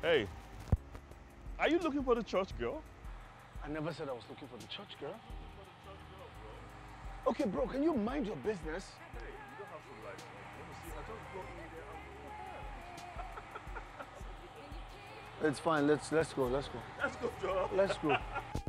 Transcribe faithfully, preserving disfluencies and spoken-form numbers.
Hey, are you looking for the church girl? I never said I was looking for the church girl. Okay, bro, can you mind your business? Hey, you don't have to like, you want to see her, just go in there and It's fine. Let's let's go. Let's go. let's go, Joe. Let's go.